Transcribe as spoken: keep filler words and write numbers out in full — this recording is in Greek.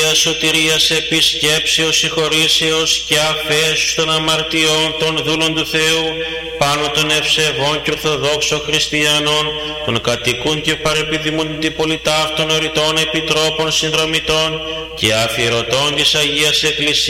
Αγίας σωτηρίας επισκέψεως, συγχωρήσεως και αφέσεως των αμαρτιών των δούλων του Θεού, πάνω των ευσεβών και ορθοδόξων χριστιανών, των κατοικούν και παρεπιδημούν την πολιτάφτων οριτών επιτρόπων συνδρομητών και αφιερωτών της Αγίας Εκκλησίας,